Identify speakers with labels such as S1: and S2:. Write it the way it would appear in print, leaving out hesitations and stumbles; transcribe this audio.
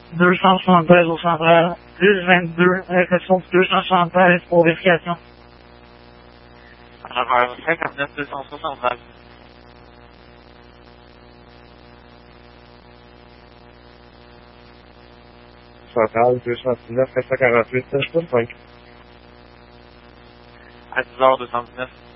S1: 273 au central, plus 22, réception 273 pour vérification.
S2: Alors, 59 260.
S3: Central 219 448 5.
S2: À 10h219.